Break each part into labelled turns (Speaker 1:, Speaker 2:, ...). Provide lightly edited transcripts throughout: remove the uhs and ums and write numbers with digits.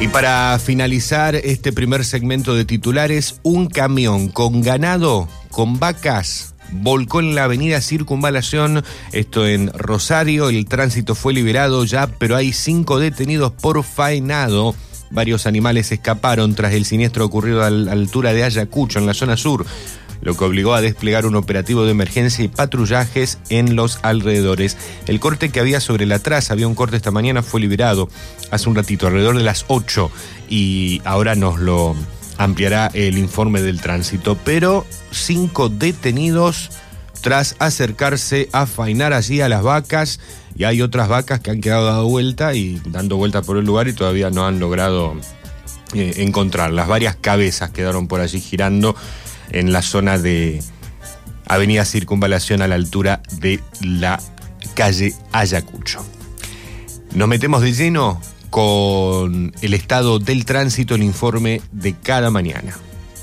Speaker 1: Y para finalizar este primer segmento de titulares, un camión con ganado, con vacas, volcó en la avenida Circunvalación, esto en Rosario. El tránsito fue liberado ya, pero hay 5 detenidos por faenado. Varios animales escaparon tras el siniestro ocurrido a la altura de Ayacucho, en la zona sur, lo que obligó a desplegar un operativo de emergencia y patrullajes en los alrededores. El corte que había sobre la traza, había un corte esta mañana, fue liberado hace un ratito, alrededor de las 8, y ahora nos lo ampliará el informe del tránsito. Pero 5 detenidos tras acercarse a faenar allí a las vacas, y hay otras vacas que han quedado dando vuelta por el lugar y todavía no han logrado encontrarlas. Varias cabezas quedaron por allí girando en la zona de avenida Circunvalación, a la altura de la calle Ayacucho. Nos metemos de lleno con el estado del tránsito, el informe de cada mañana.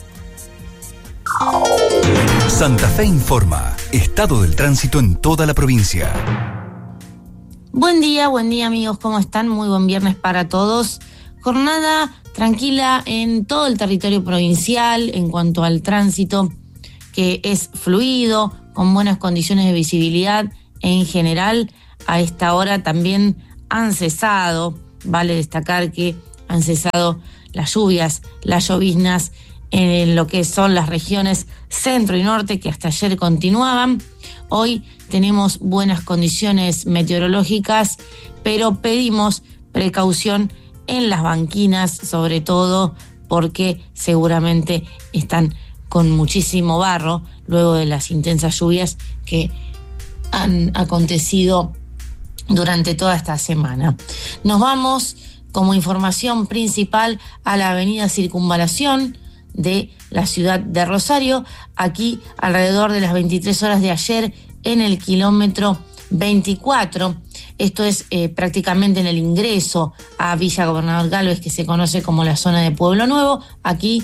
Speaker 2: Santa Fe informa. Estado del tránsito en toda la provincia.
Speaker 3: Buen día amigos, ¿cómo están? Muy buen viernes para todos. Jornada tranquila en todo el territorio provincial en cuanto al tránsito, que es fluido, con buenas condiciones de visibilidad en general. A esta hora también han cesado, vale destacar que han cesado las lluvias, las lloviznas en lo que son las regiones centro y norte, que hasta ayer continuaban. Hoy tenemos buenas condiciones meteorológicas, pero pedimos precaución en las banquinas, sobre todo porque seguramente están con muchísimo barro luego de las intensas lluvias que han acontecido durante toda esta semana. Nos vamos como información principal a la avenida Circunvalación de la ciudad de Rosario. Aquí, alrededor de las 23 horas de ayer, en el kilómetro 24, esto es prácticamente en el ingreso a Villa Gobernador Galvez, que se conoce como la zona de Pueblo Nuevo. Aquí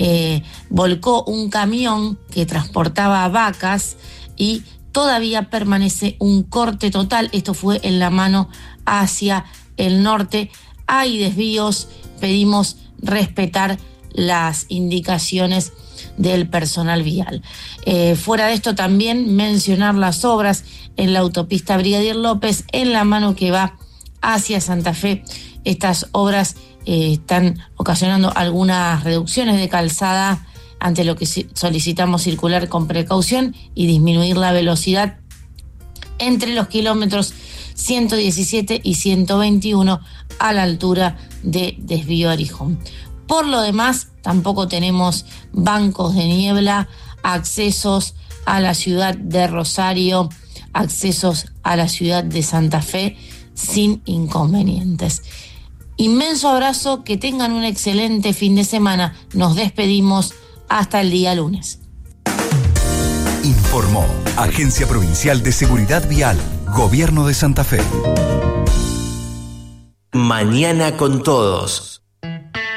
Speaker 3: volcó un camión que transportaba vacas y todavía permanece un corte total. Esto fue en la mano hacia el norte. Hay desvíos, pedimos respetar las indicaciones del personal vial. Fuera de esto, también mencionar las obras en la autopista Brigadier López, en la mano que va hacia Santa Fe. Estas obras están ocasionando algunas reducciones de calzada, ante lo que solicitamos circular con precaución y disminuir la velocidad entre los kilómetros 117 y 121 a la altura de Desvío Arijón. Por lo demás, tampoco tenemos bancos de niebla, accesos a la ciudad de Rosario, accesos a la ciudad de Santa Fe sin inconvenientes. Inmenso abrazo, que tengan un excelente fin de semana. Nos despedimos hasta el día lunes.
Speaker 2: Informó Agencia Provincial de Seguridad Vial, Gobierno de Santa Fe.
Speaker 4: Mañana con todos.